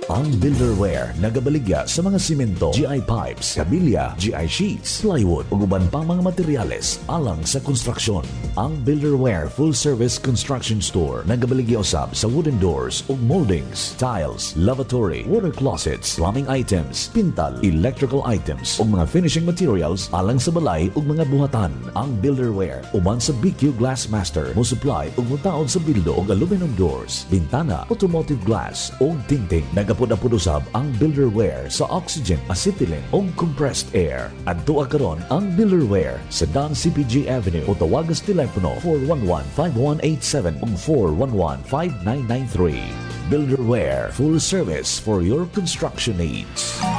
Ang Builderware nagabaligya sa mga simento, GI pipes, kabilya, GI sheets, plywood ug uban pang mga materyales alang sa konstruksyon. Ang Builderware Full Service Construction Store nagabaligya usab sa wooden doors ug moldings, tiles, lavatory, water closets, plumbing items, pintal, electrical items ug mga finishing materials alang sa balay ug mga buhatan. Ang Builderware uban sa BQ Glassmaster mo supply ug mutaod sa bildo ug aluminum doors, bintana, automotive glass ug tingting. Nagapud-apud usab ang Builderware sa oxygen, acetylene ug compressed air. Adto karon ang Builderware sa Dan CPG Avenue o tawagas telepono 411-5187 ug 411-5993. Builderware, full service for your construction needs.